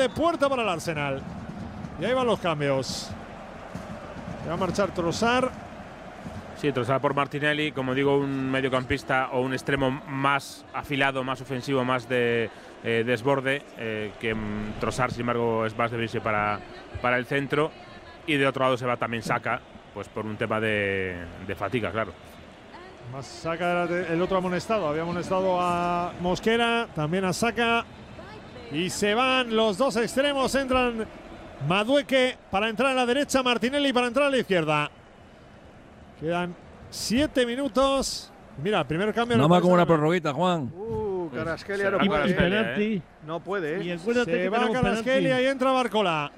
de puerta para el Arsenal. Y ahí van los cambios. Va a marchar Trossard. Sí, Trossard por Martinelli, como digo, un mediocampista o un extremo más afilado, más ofensivo, más de desborde, que Trossard, sin embargo, es más de irse para el centro. Y de otro lado se va también Saka, pues por un tema de fatiga, claro. Más Saka, el otro amonestado. Había amonestado a Mosquera, también a Saka. Y se van los dos extremos, entran Madueke para entrar a la derecha, Martinelli para entrar a la izquierda. Quedan 7 minutos. Mira, el primer cambio. Nada más como una prorroguita, Juan. Kvaratskhelia no puede. Penalti. No puede. Y acuérdate Se que va tenemos Kvaratskhelia y entra Barcola.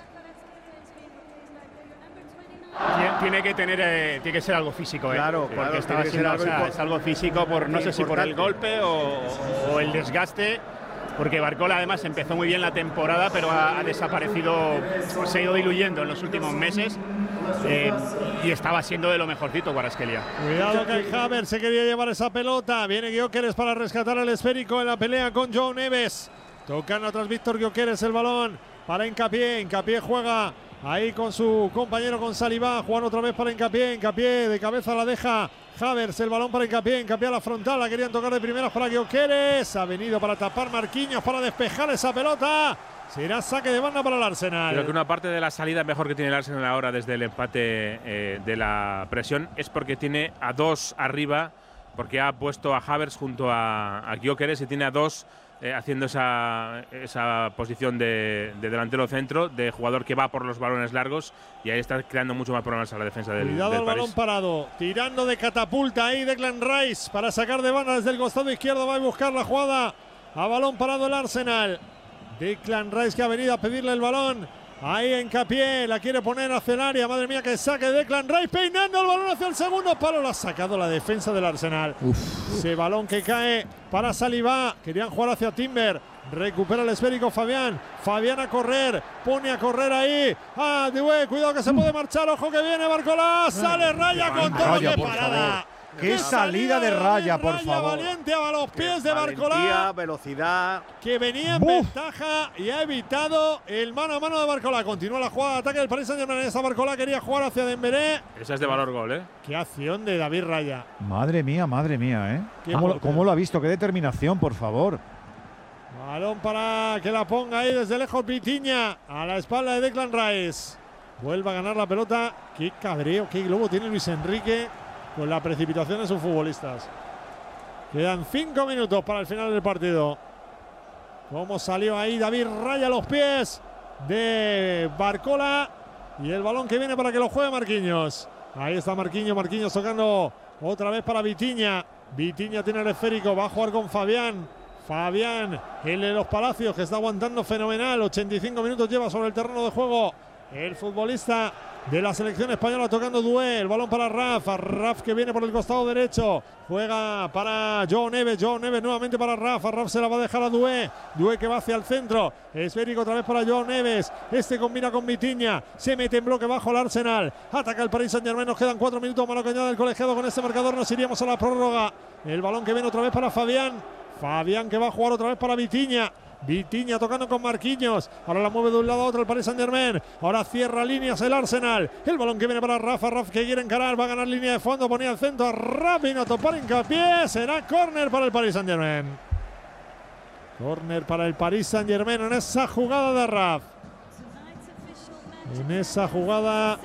Tiene que ser algo físico, Claro, porque claro, estaba tiene que siendo, ser algo es algo físico por no sé si por el golpe o el desgaste, porque Barcola además empezó muy bien la temporada, pero ha desaparecido, se ha ido diluyendo en los últimos meses, y estaba siendo de lo mejorcito Kvaratskhelia. Cuidado que Havertz se quería llevar esa pelota. Viene Gyökeres para rescatar el esférico en la pelea con João Neves. Tocando atrás Víctor Gyökeres el balón para Hincapié. Hincapié juega ahí con su compañero, con Saliba. Juan otra vez para Hincapié. Hincapié de cabeza la deja Havertz. El balón para Hincapié. Hincapié a la frontal. La querían tocar de primeras para Gyökeres. Ha venido para tapar Marquinhos, para despejar esa pelota. Será saque de banda para el Arsenal. Creo que una parte de la salida mejor que tiene el Arsenal ahora desde el empate de la presión es porque tiene a dos arriba, porque ha puesto a Havertz junto a Gyökeres y tiene a dos haciendo esa posición de delantero centro, de jugador que va por los balones largos, y ahí está creando mucho más problemas a la defensa del Cuidado al París. balón parado, tirando de catapulta ahí Declan Rice para sacar de banda desde el costado izquierdo. Va a buscar la jugada a balón parado el Arsenal. Declan Rice, que ha venido a pedirle el balón. Ahí Hincapié, la quiere poner hacia el área. Madre mía, que saque Declan Rice, peinando el balón hacia el segundo palo. Lo ha sacado la defensa del Arsenal. Ese balón que cae para Saliba. Querían jugar hacia Timber. Recupera el esférico Fabián. Fabián a correr. Pone a correr ahí. Ah, Due, cuidado que se puede marchar. Ojo que viene Barcola. Sale Raya con todo. ¡Qué parada! ¡Qué salida de Raya, por favor! Valiente a los pies de Barcola. Velocidad. Que venía en ventaja y ha evitado el mano a mano de Barcola. Continúa la jugada de ataque del Paris Saint-Germain. Esa Barcola quería jugar hacia Dembélé. Esa es de valor gol, ¿eh? Qué acción de David Raya. Madre mía, ¿eh? Qué ¿Cómo lo ha visto? ¡Qué determinación, por favor! Balón para que la ponga ahí desde lejos Vitinha. A la espalda de Declan Rice. Vuelve a ganar la pelota. Qué cabreo, qué globo tiene Luis Enrique con la precipitación de sus futbolistas. Quedan 5 minutos para el final del partido. Cómo salió ahí David Raya a los pies de Barcola. Y el balón que viene para que lo juegue Marquinhos. Ahí está Marquinhos tocando otra vez para Vitinha. Vitinha tiene el esférico, va a jugar con Fabián. Fabián, el de los Palacios, que está aguantando fenomenal. 85 minutos lleva sobre el terreno de juego el futbolista de la selección española, tocando Due. El balón para Raf que viene por el costado derecho. Juega para João Neves nuevamente para Raf se la va a dejar a Due que va hacia el centro. Esférico otra vez para João Neves. Este combina con Vitinha. Se mete en bloque bajo el Arsenal. Ataca el Paris Saint-Germain. Nos quedan 4 minutos. Mano cañada del colegiado. Con este marcador nos iríamos a la prórroga. El balón que viene otra vez para Fabián que va a jugar otra vez para Vitinha tocando con Marquinhos. Ahora la mueve de un lado a otro el Paris Saint-Germain. Ahora cierra líneas el Arsenal. El balón que viene para Raf que quiere encarar. Va a ganar línea de fondo. Ponía al centro a Raf. Vino a topar Hincapié. Será córner para el Paris Saint-Germain. Córner para el Paris Saint-Germain en esa jugada de Raf. En esa jugada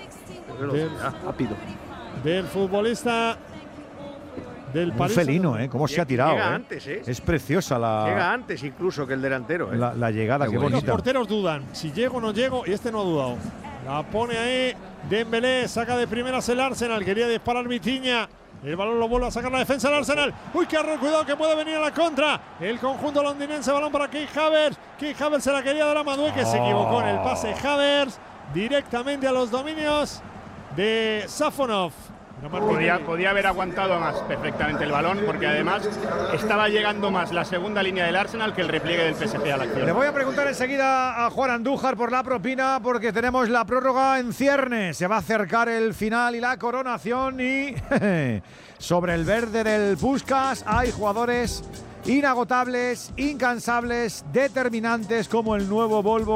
del futbolista del Un París. felino, cómo se ha tirado. Llega antes, Es preciosa Llega antes incluso que el delantero. la llegada, qué bonita. Los porteros dudan. Si llego o no llego, y este no ha dudado. La pone ahí Dembélé, saca de primeras el Arsenal. Quería disparar Vitinha. El balón lo vuelve a sacar la defensa del Arsenal. ¡Uy, qué cuidado que puede venir a la contra! El conjunto londinense, balón para Kai Havertz. Kai Havertz se la quería dar a Madueke, que se equivocó en el pase. Havertz directamente a los dominios de Safonov. Podía haber aguantado más perfectamente el balón, porque además estaba llegando más la segunda línea del Arsenal que el repliegue del PSG a la acción. Le voy a preguntar enseguida a Juan Andújar por la propina, porque tenemos la prórroga en ciernes. Se va a acercar el final y la coronación, y sobre el verde del Puskás hay jugadores inagotables, incansables, determinantes, como el nuevo Volvo